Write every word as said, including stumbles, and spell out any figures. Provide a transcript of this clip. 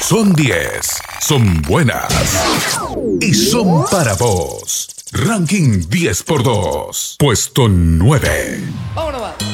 Son diez, son buenas y son para vos. Ranking diez por dos, puesto nueve. Vámonos, va.